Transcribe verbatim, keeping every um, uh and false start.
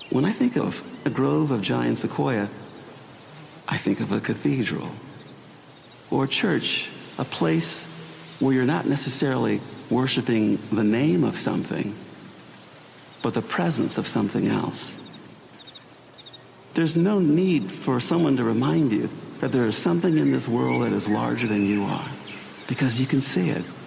When I think of a grove of giant sequoia, I think of a cathedral or a church, a place where you're not necessarily worshiping the name of something, but the presence of something else. There's no need for someone to remind you that there is something in this world that is larger than you are, because you can see it.